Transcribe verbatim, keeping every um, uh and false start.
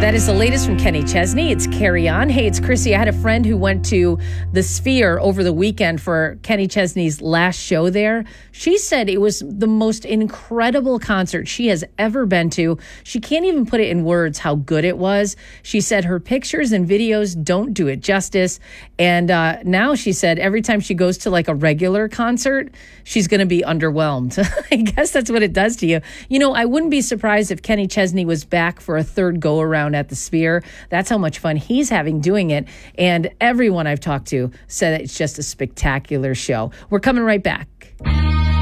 That is the latest from Kenny Chesney. It's Carry On. Hey, it's Chrissy. I had a friend who went to the Sphere over the weekend for Kenny Chesney's last show there. She said it was the most incredible concert she has ever been to. She can't even put it in words how good it was. She said her pictures and videos don't do it justice. And uh, now she said every time she goes to like a regular concert, she's going to be underwhelmed. I guess that's what it does to you. You know, I wouldn't be surprised if Kenny Chesney was back for a third go around at the Sphere. That's how much fun he's having doing it. And everyone I've talked to said it's just a spectacular show. We're coming right back.